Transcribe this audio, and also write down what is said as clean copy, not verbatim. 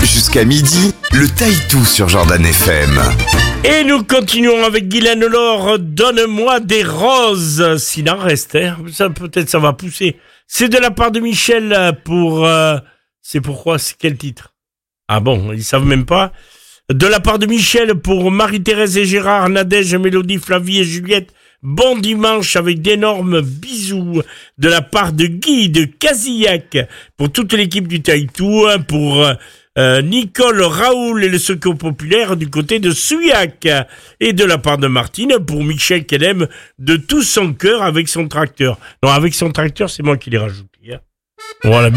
jusqu'à midi, le Taïtou sur Jordan FM. Et nous continuons avec Guylaine Laure. Donne-moi des roses. S'il en reste, hein. Ça, peut-être ça va pousser. C'est de la part de Michel pour... c'est pourquoi, c'est quel titre? Ah bon, ils savent même pas. De la part de Michel pour Marie-Thérèse et Gérard, Nadège, Mélodie, Flavie et Juliette. Bon dimanche avec d'énormes bisous. De la part de Guy de Casillac pour toute l'équipe du Taïtou, pour Nicole, Raoul et le Secours Populaire du côté de Souillac. Et de la part de Martine pour Michel qu'elle aime de tout son cœur avec son tracteur. Non, avec son tracteur, c'est moi qui l'ai rajouté. Hein. Voilà, bisous.